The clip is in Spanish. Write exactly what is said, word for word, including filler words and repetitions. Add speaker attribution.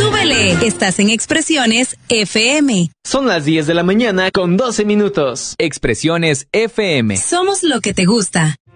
Speaker 1: ¡Súbele! Estás en Expresiones F M.
Speaker 2: Son las diez de la mañana con doce minutos.
Speaker 3: Expresiones F M.
Speaker 1: Somos lo que te gusta.